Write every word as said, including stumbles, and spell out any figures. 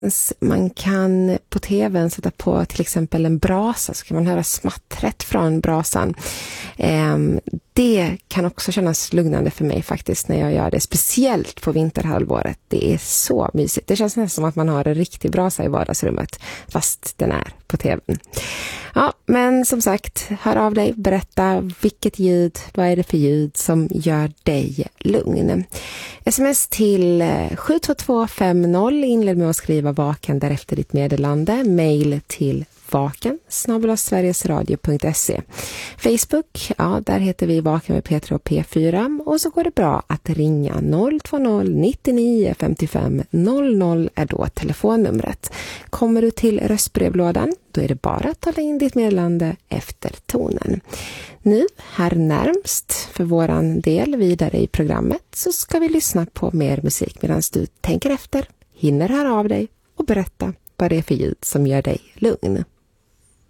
Man kan på tvn sätta på till exempel en brasa, så kan man höra smattret från brasan. Det kan också kännas lugnande för mig faktiskt när jag gör det, speciellt på vinterhalvåret. Det är så mysigt. Det känns nästan som att man har en riktig brasa i vardagsrummet, fast den är på tvn. Ja, men som sagt, hör av dig, berätta vilket ljud, vad är det för ljud som gör dig lugn. Sms till sju två två fem noll, inled med att skriva vaken, därefter ditt meddelande, mail till vaken snabel-a sverigesradio punkt se. Facebook, ja, där heter vi Vaken med Petra och P fyra, och så går det bra att ringa noll två noll nittionio femtiofem noll noll är då telefonnumret. Kommer du till röstbrevlådan, då är det bara att ta in ditt meddelande efter tonen. Nu, här närmst för våran del vidare i programmet, så ska vi lyssna på mer musik medan du tänker efter, hinner höra av dig och berätta vad det är för ljud som gör dig lugn.